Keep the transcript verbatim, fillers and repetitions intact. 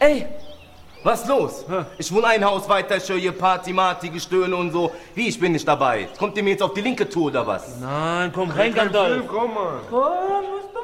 Ey, was los? Hä? Ich wohne ein Haus weiter, ich höre hier Party, Marty, Gestöhne und so. Wie, ich bin nicht dabei? Kommt ihr mir jetzt auf die linke Tour oder was? Nein, komm rein, Gandalf. Komm mal. Komm, was